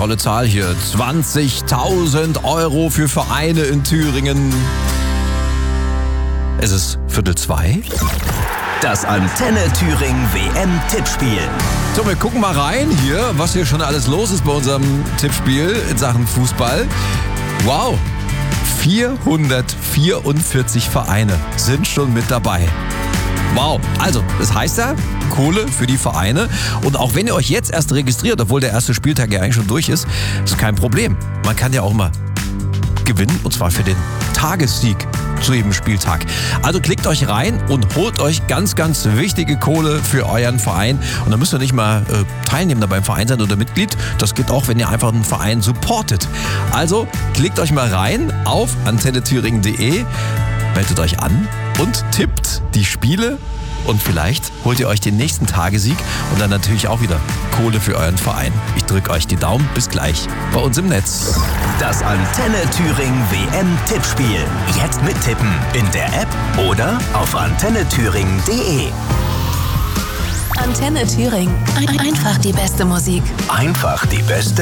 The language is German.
tolle Zahl hier. 20.000 Euro für Vereine in Thüringen. Es ist 1:45. Das Antenne Thüringen WM-Tippspiel. So, wir gucken mal rein hier, was hier schon alles los ist bei unserem Tippspiel in Sachen Fußball. Wow, 444 Vereine sind schon mit dabei. Wow, also das heißt ja, Kohle für die Vereine. Und auch wenn ihr euch jetzt erst registriert, obwohl der erste Spieltag ja eigentlich schon durch ist kein Problem. Man kann ja auch mal gewinnen, und zwar für den Tagessieg zu jedem Spieltag. Also klickt euch rein und holt euch ganz, ganz wichtige Kohle für euren Verein. Und dann müsst ihr nicht mal Teilnehmer beim Verein sein oder Mitglied. Das geht auch, wenn ihr einfach einen Verein supportet. Also klickt euch mal rein auf antennethüringen.de, meldet euch an und tippt die Spiele. Und vielleicht holt ihr euch den nächsten Tagessieg und dann natürlich auch wieder Kohle für euren Verein. Ich drücke euch die Daumen. Bis gleich bei uns im Netz. Das Antenne Thüringen WM-Tippspiel. Jetzt mittippen in der App oder auf antennethüringen.de. Antenne Thüringen. Einfach die beste Musik. Einfach die beste